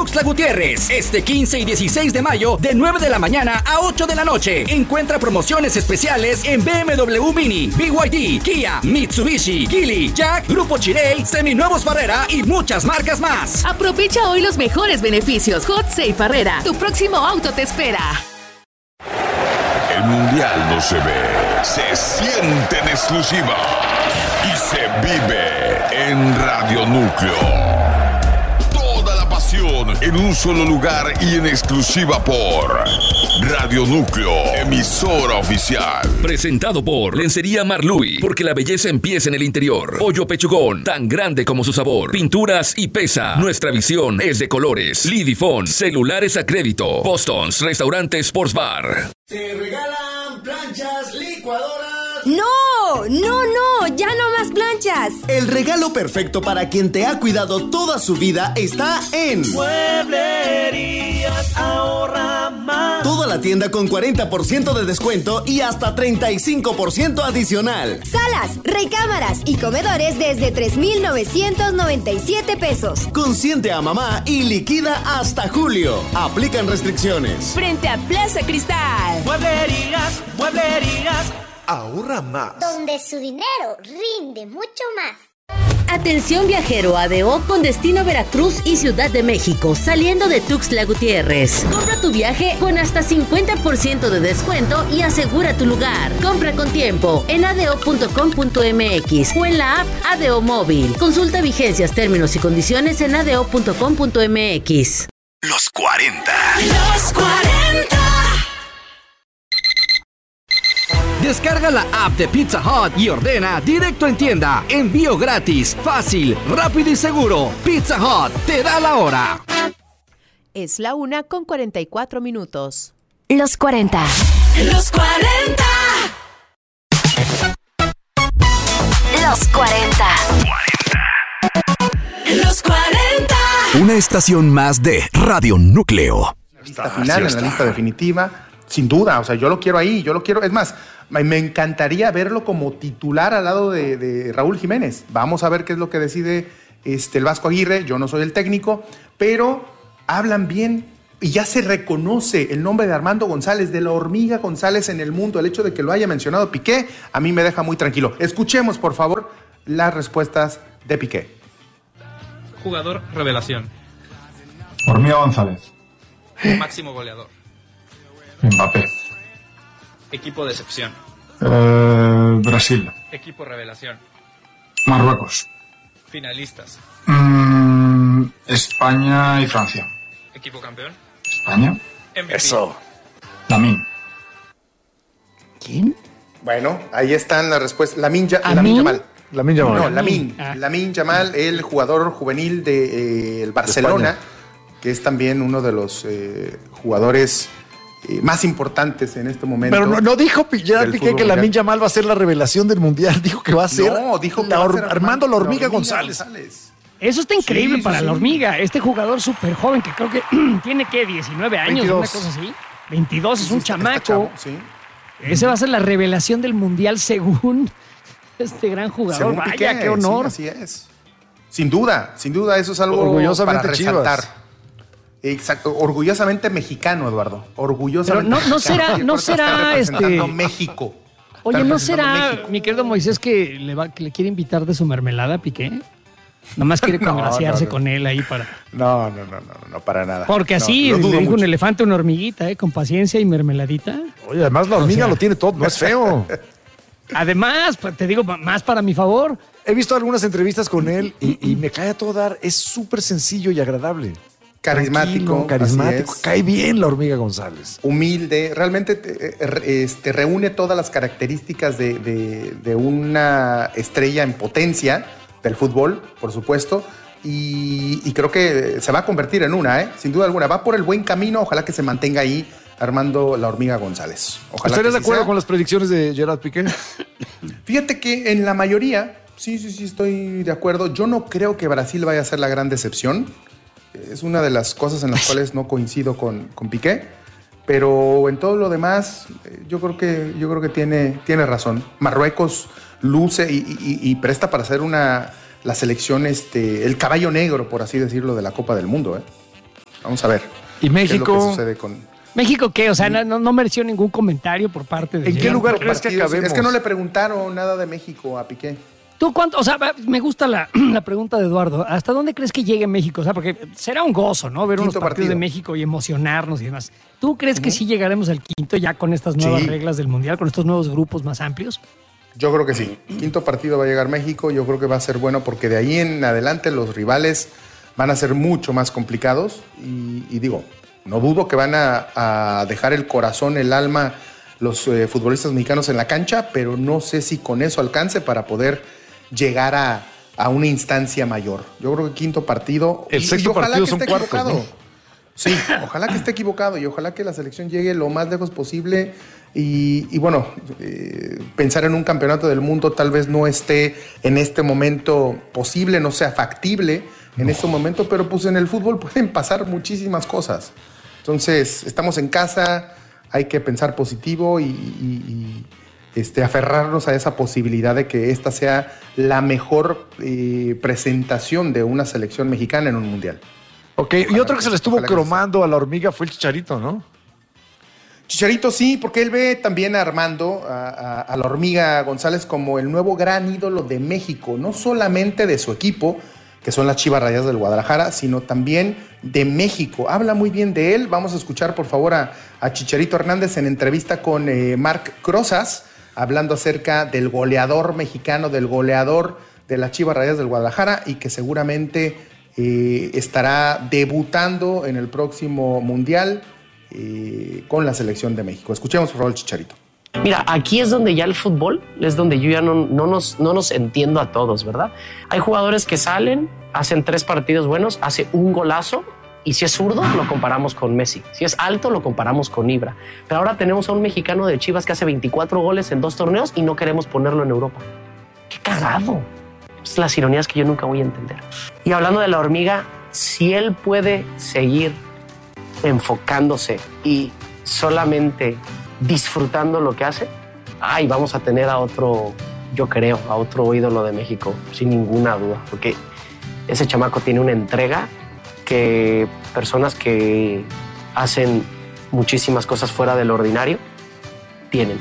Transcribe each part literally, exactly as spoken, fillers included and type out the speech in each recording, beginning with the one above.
Tuxtla Gutiérrez. Este quince y dieciséis de mayo, de nueve de la mañana a ocho de la noche. Encuentra promociones especiales en B M W Mini, B Y D, Kia, Mitsubishi, Geely, Jack, Grupo Chirey, Seminuevos Barrera y muchas marcas más. Aprovecha hoy los mejores beneficios. Hot Sale Barrera, tu próximo auto te espera. El mundial no se ve, se siente en exclusiva y se vive en Radio Núcleo. Toda la pasión en un solo lugar y en exclusiva por Radio Núcleo, emisora oficial. Presentado por Lencería Marluy, porque la belleza empieza en el interior. Pollo Pechugón, tan grande como su sabor. Pinturas y pesa. Nuestra visión es de colores. Lidifón, celulares a crédito. Boston's, restaurante Sports Bar. Te regalan planchas, licuadoras. ¡No! ¡No, no! ¡Ya no más planchas! El regalo perfecto para quien te ha cuidado toda su vida está en Mueblerías Ahorra Más. Toda la tienda con cuarenta por ciento de descuento y hasta treinta y cinco por ciento adicional. Salas, recámaras y comedores desde tres mil novecientos noventa y siete pesos. Consiente a mamá y liquida hasta julio. Aplican restricciones. Frente a Plaza Cristal. Mueblerías, mueblerías. Ahorra más. Donde su dinero rinde mucho más. Atención viajero A D O con destino Veracruz y Ciudad de México, saliendo de Tuxtla Gutiérrez. Compra tu viaje con hasta cincuenta por ciento de descuento y asegura tu lugar. Compra con tiempo en a d o punto com punto m x o en la app A D O Móvil. Consulta vigencias, términos y condiciones en a d o punto com punto m x. Los cuarenta. Los cuarenta. Descarga la app de Pizza Hut y ordena directo en tienda. Envío gratis, fácil, rápido y seguro. Pizza Hut te da la hora. Es la una con cuarenta y cuatro minutos. Los cuarenta. Los cuarenta. Los cuarenta. Los cuarenta. Una estación más de Radio Núcleo. La lista final, en la lista definitiva, sin duda. O sea, yo lo quiero ahí, yo lo quiero. Es más, me encantaría verlo como titular al lado de, de Raúl Jiménez. Vamos a ver qué es lo que decide este, el Vasco Aguirre. Yo no soy el técnico, pero hablan bien y ya se reconoce el nombre de Armando González, de la hormiga González en el mundo. El hecho de que lo haya mencionado Piqué a mí me deja muy tranquilo. Escuchemos, por favor, las respuestas de Piqué. Jugador revelación. Hormiga González. Máximo goleador. Mbappé. Equipo de excepción. Eh, Brasil. Equipo revelación. Marruecos. Finalistas. Mm, España y Francia. Equipo campeón. España. M V P. Eso. Lamine. ¿Quién? Bueno, ahí están las respuestas. Lamine Yamal. Lamine Yamal. No, Lamine. Ah. Lamine Yamal, el jugador juvenil de eh, el Barcelona, que es también uno de los eh, jugadores eh, más importantes en este momento. Pero no, no dijo Gerard Piqué que Lamine Yamal va a ser la revelación del Mundial. Dijo que va a ser, no, dijo que la, va a ser Armando, Armando la Hormiga, la hormiga González. González. Eso está increíble sí, para sí, la sí. hormiga. Este jugador súper joven que creo que tiene, ¿qué? diecinueve años, veintidós. una cosa así. veintidós, es un Está- está chamaco. chavo, sí. Ese va a ser la revelación del Mundial según este gran jugador. Según Vaya, Piqué, qué honor. sí, así es. Sin duda, sin duda, eso es algo Orgullosamente para resaltar. Chivas. Exacto, orgullosamente mexicano, Eduardo. Orgullosamente Pero no- no mexicano. será- Y no aparte está será, representando este- México. Oye, Está ¿no representando será, México. mi querido Moisés, que le, va, que le quiere invitar de su mermelada a Piqué? Nada más quiere No, congraciarse no, no. con él ahí para... No, no, no, no, no, para nada. Porque No, así lo le dudo dijo un mucho. elefante a una hormiguita, ¿eh? Con paciencia y mermeladita. Oye, además la hormiga O sea- lo tiene todo, no es feo. Además, pues, te digo, más para mi favor. He visto algunas entrevistas con él y, y me cae a todo dar. Es súper sencillo y agradable. Carismático, Tranquilo, carismático. así es. Cae bien la hormiga González. Humilde, realmente te- eh, este, reúne todas las características de, de- de una estrella en potencia del fútbol, por supuesto, y, y creo que se va a convertir en una, ¿eh? Sin duda alguna. Va por el buen camino, ojalá que se mantenga ahí Armando la hormiga González. Ojalá ¿Estarías que de sí acuerdo sea. con las predicciones de Gerard Piqué? Fíjate que en la mayoría, sí, sí, sí, estoy de acuerdo. Yo no creo que Brasil vaya a ser la gran decepción. Es una de las cosas en las cuales no coincido con, con Piqué. Pero en todo lo demás, eh, yo creo que, yo creo que tiene, tiene razón. Marruecos luce y, y- y presta para ser una, la selección, este, el caballo negro, por así decirlo, de la Copa del Mundo, ¿eh? Vamos a ver. ¿Y México? ¿Qué es lo que sucede con... ¿México qué? O sea, no, no mereció ningún comentario por parte de... ¿En qué lugar crees que acabemos? Es que no le preguntaron nada de México a Piqué. ¿Tú cuánto? O sea, me gusta la, la pregunta de Eduardo. ¿Hasta dónde crees que llegue México? O sea, porque será un gozo, ¿no? Ver unos Quinto partidos partido. de México y emocionarnos y demás. ¿Tú crees uh-huh. que sí llegaremos al quinto ya con estas nuevas sí. reglas del Mundial, con estos nuevos grupos más amplios? Yo creo que sí. Quinto partido va a llegar México. Yo creo que va a ser bueno porque de ahí en adelante los rivales van a ser mucho más complicados. Y, y digo, no dudo que van a, a dejar el corazón, el alma, los eh, futbolistas mexicanos en la cancha, pero no sé si con eso alcance para poder llegar a, a una instancia mayor. Yo creo que quinto partido... El y, sexto y partido son cuartos, ¿no? Sí, ojalá que esté equivocado y ojalá que la selección llegue lo más lejos posible y, y bueno, eh, pensar en un campeonato del mundo tal vez no esté en este momento posible, no sea factible en no. este momento, pero pues en el fútbol pueden pasar muchísimas cosas. Entonces, estamos en casa, hay que pensar positivo y, y, y este, aferrarnos a esa posibilidad de que esta sea la mejor eh, presentación de una selección mexicana en un mundial. Ok, ojalá, y otro que se le estuvo cromando a la hormiga fue el Chicharito, ¿no? Chicharito sí, porque él ve también a Armando, a, a, a la hormiga González, como el nuevo gran ídolo de México, no solamente de su equipo, que son las Chivas Rayadas del Guadalajara, sino también de México. Habla muy bien de él. Vamos a escuchar, por favor, a, a Chicharito Hernández en entrevista con eh, Marc Crozas, hablando acerca del goleador mexicano, del goleador de las Chivas Rayadas del Guadalajara y que seguramente... Eh, estará debutando en el próximo Mundial eh, con la selección de México. Escuchemos por favor el Chicharito. Mira, aquí es donde ya el fútbol, es donde yo ya no, no, nos, no nos entiendo a todos, ¿verdad? Hay jugadores que salen, hacen tres partidos buenos, hace un golazo y si es zurdo lo comparamos con Messi, si es alto lo comparamos con Ibra. Pero ahora tenemos a un mexicano de Chivas que hace veinticuatro goles en dos torneos y no queremos ponerlo en Europa. ¡Qué cagado! Es las ironías que yo nunca voy a entender. Y hablando de la hormiga, si él puede seguir enfocándose y solamente disfrutando lo que hace, ay, vamos a tener a otro, yo creo, a otro ídolo de México, sin ninguna duda, porque ese chamaco tiene una entrega que personas que hacen muchísimas cosas fuera del ordinario tienen.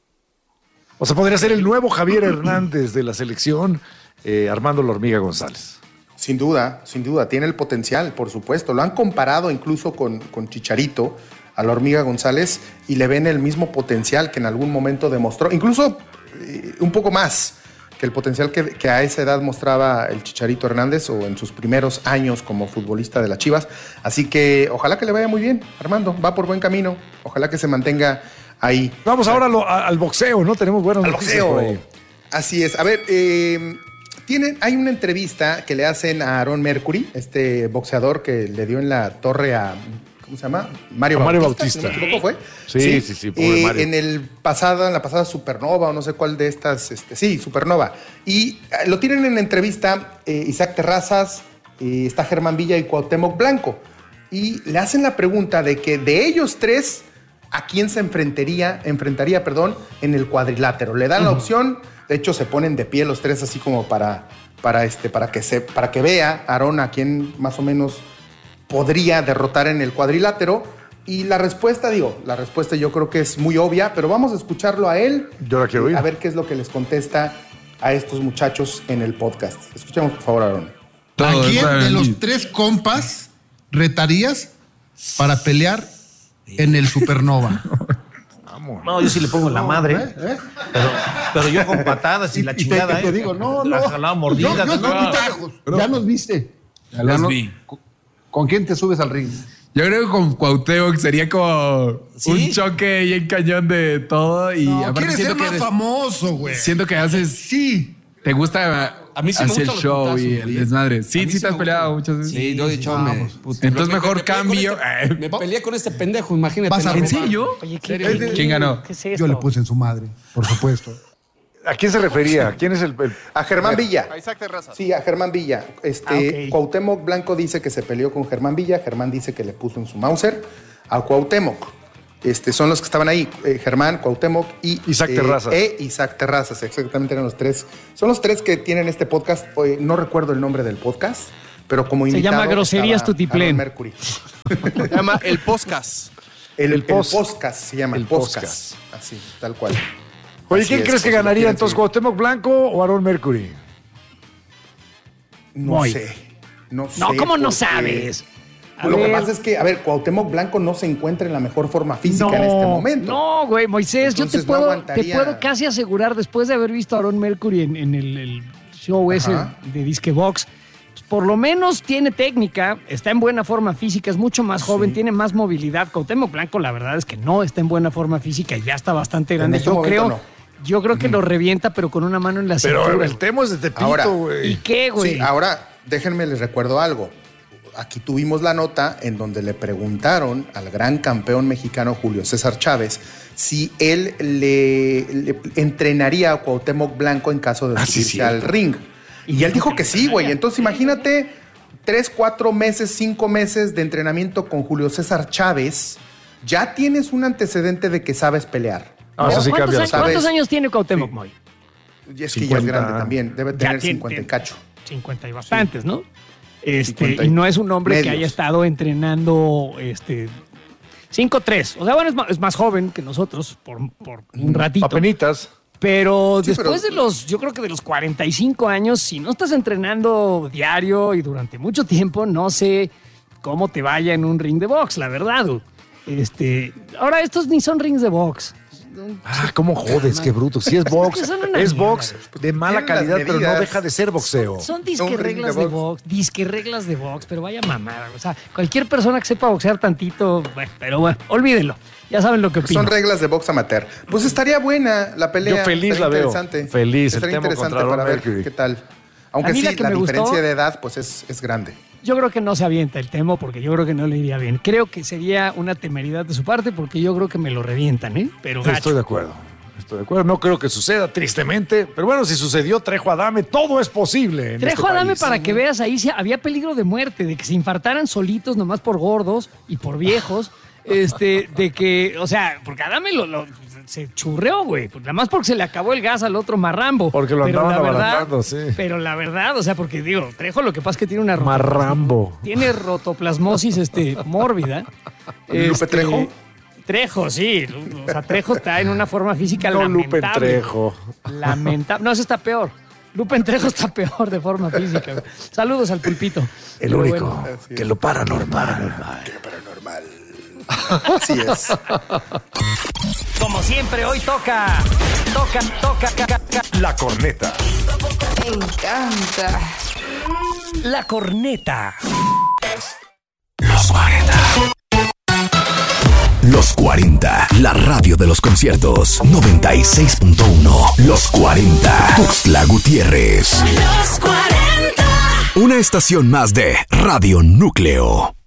O sea, podría ser el nuevo Javier Hernández de la selección. Eh, Armando la Hormiga González. Sin duda, sin duda, tiene el potencial, por supuesto. Lo han comparado incluso con, con Chicharito, a la Hormiga González, y le ven el mismo potencial que en algún momento demostró, incluso eh, un poco más que el potencial que, que a esa edad mostraba el Chicharito Hernández o en sus primeros años como futbolista de las Chivas. Así que ojalá que le vaya muy bien, Armando, va por buen camino, ojalá que se mantenga ahí. Vamos ahora lo, a, al boxeo, ¿no? Tenemos buenas al noticias boxeo. por ahí. Así es, a ver... Eh, Tienen, hay una entrevista que le hacen a Aaron Mercury, este boxeador que le dio en la torre a, ¿cómo se llama? Mario, Mario Bautista. Bautista. Si no me equivoco, ¿fue? Sí, sí, sí, sí pobre eh, Mario. En el pasado, en la pasada Supernova o no sé cuál de estas, este, sí, Supernova. Y eh, lo tienen en la entrevista eh, Isaac Terrazas, eh, está Germán Villa y Cuauhtémoc Blanco. Y le hacen la pregunta de que de ellos tres, ¿a quién se enfrentaría, enfrentaría, perdón, en el cuadrilátero? Le dan uh-huh. la opción. De hecho, se ponen de pie los tres así como para, para, este, para, que, se, para que vea Aarón a quién más o menos podría derrotar en el cuadrilátero. Y la respuesta, digo, la respuesta yo creo que es muy obvia, pero vamos a escucharlo a él. Yo la quiero oír. A ver qué es lo que les contesta a estos muchachos en el podcast. Escuchemos, por favor, Aarón. ¿A quién de los tres compas retarías para pelear en el Supernova? No, yo sí le pongo la madre. ¿Eh? ¿Eh? Pero, pero yo con patadas y, y la chingada. Y te, te ¿eh? digo, no, no. La jalada mordida. Yo, yo no, no, ya nos viste. Ya los no, vi. ¿Con quién te subes al ring? Yo creo que con Cuauhtémoc sería como ¿Sí? un choque y en cañón de todo. Y no, aparte quieres siento ser más que eres, famoso, güey. Siento que haces... Sí. ¿Te gusta a mí sí me hacer gusta el show putazos, y el desmadre? Sí, sí, sí te has peleado gusta. muchas veces. Sí, yo de hecho me... Entonces mejor me, me cambio. Este, me peleé con este pendejo, imagínate. ¿Vas a ¿En serio? Oye, ¿qué, ¿Quién, qué, ¿Quién ganó? ¿Qué es esto? Yo le puse en su madre, por supuesto. ¿A quién se refería? ¿Quién es el...? el... A Germán Villa. A Isaac Terrazas. Sí, a Germán Villa. Este, Ah, okay. Cuauhtémoc Blanco dice que se peleó con Germán Villa. Germán dice que le puso en su Mauser a Cuauhtémoc. Este, son los que estaban ahí, eh, Germán, Cuauhtémoc y Isaac eh, Terrazas. E Isaac Terrazas, exactamente eran los tres. Son los tres que tienen este podcast. Eh, no recuerdo el nombre del podcast, pero como Se invitado llama Groserías estaba Tutiplén. Aaron Mercury. Se llama el podcast. El, El el pos- podcast se llama, el, el podcast. Así, tal cual. Oye, Así ¿quién es, crees que pues, ganaría tienen entonces, que- Cuauhtémoc Blanco o Aaron Mercury? No Moy. sé. No, No, sé ¿cómo no porque- sabes? A Lo que ver. pasa es que, a ver, Cuauhtémoc Blanco no se encuentra en la mejor forma física no, en este momento. No, güey, Moisés, yo te Entonces, no puedo, te aguantaría. puedo casi asegurar, después de haber visto a Aaron Mercury en, en el, el show ese Ajá. de Disque Box, pues, por lo menos tiene técnica, está en buena forma física, es mucho más joven, tiene más movilidad. Cuauhtémoc Blanco, la verdad es que no está en buena forma física y ya está bastante grande. este Yo momento creo, no. yo creo que lo revienta, pero con una mano en la Pero cintura. el tema es de Tepito, Ahora, güey. ¿Y qué, güey? Sí, ahora déjenme les recuerdo algo. Aquí tuvimos la nota en donde le preguntaron al gran campeón mexicano Julio César Chávez si él le, le entrenaría a Cuauhtémoc Blanco en caso de Ah, sí, subirse al cierto. ring. Y él dijo que sí, güey. Entonces imagínate tres, cuatro meses, cinco meses de entrenamiento con Julio César Chávez. Ya tienes un antecedente de que sabes pelear. Ah, eso sí ¿Cuántos, cambia años, las ¿sabes? cuántos años tiene Cuauhtémoc, Moy? Y es que ya es cincuenta. grande también. Debe Ya tener tiene- cincuenta y tiene- cacho. cincuenta y bastantes, ¿no? Este, cincuenta y y no es un hombre que medios. haya estado entrenando este, cinco tres. O sea, bueno, es más, es más joven que nosotros por, por un ratito. Apenitas. Pero Sí, después pero- de los, yo creo que de los cuarenta y cinco años, si no estás entrenando diario y durante mucho tiempo, no sé cómo te vaya en un ring de box, la verdad. Este, ahora, estos ni son rings de box. Ah, ¿cómo jodes? Qué bruto. Sí es box. Es una Es mierda. box de mala Tienen las calidad, pero no medidas. deja de ser boxeo. Son Un disque ring reglas de de box. box, disque reglas de box, pero vaya mamada. O sea, cualquier persona que sepa boxear tantito, bueno, pero bueno, olvídenlo. Ya saben lo que opino. Son reglas de box amateur. Pues estaría buena la pelea. Yo feliz estaría la veo. interesante. Feliz, el Estaría tema interesante contra para Aaron ver Mercury. qué tal. Aunque A mí sí, la la, que me diferencia gustó- de edad pues es, es grande. Yo creo que no se avienta el tema porque yo creo que no le iría bien. Creo que sería una temeridad de su parte porque yo creo que me lo revientan, ¿eh? Pero gacho. Estoy de acuerdo. Estoy de acuerdo. No creo que suceda, tristemente. Pero bueno, si sucedió, Trejo Adame, todo es posible. En Trejo este Adame país. para que veas ahí, si había peligro de muerte, de que se infartaran solitos nomás por gordos y por viejos. Este, de que, o sea, porque Adame lo, lo- se churreó, güey. Nada más porque se le acabó el gas al otro marrambo. Porque lo Pero andaban la verdad- abarantando, sí. Pero la verdad, o sea, porque digo, Trejo lo que pasa es que tiene una rotoplas- Marrambo. Tiene rotoplasmosis este, mórbida. ¿Lupe Este, Trejo? Trejo, sí. O sea, Trejo está en una forma física No, lamentable. Lupe Trejo. Lamentable. No, eso está peor. Lupe Trejo está peor de forma física. güey. Saludos al pulpito. El Pero único bueno. que lo paranormal. Paranormal. Así es. Como siempre, hoy toca. Toca, toca, ca- ca- La corneta. Me encanta. La corneta. Los cuarenta. Los cuarenta, la radio de los conciertos. noventa y seis punto uno. Los cuarenta. Tuxtla Gutiérrez. Los cuarenta. Una estación más de Radio Núcleo.